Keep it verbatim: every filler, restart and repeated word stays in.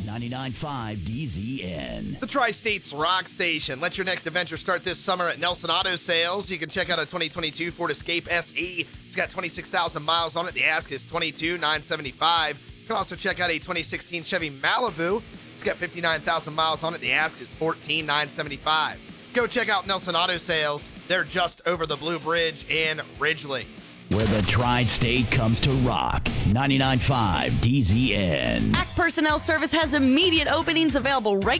ninety-nine point five D Z N. The Tri-States Rock Station. Let your next adventure start this summer at Nelson Auto Sales. You can check out a twenty twenty-two Ford Escape S E. It's got twenty-six thousand miles on it. The ask is twenty-two thousand nine hundred seventy-five dollars. You can also check out a twenty sixteen Chevy Malibu. It's got fifty-nine thousand miles on it. The ask is fourteen thousand nine hundred seventy-five dollars. Go check out Nelson Auto Sales. They're just over the Blue Bridge in Ridgely. Where the Tri-State comes to rock. ninety-nine point five D Z N. A C Personnel Service has immediate openings available right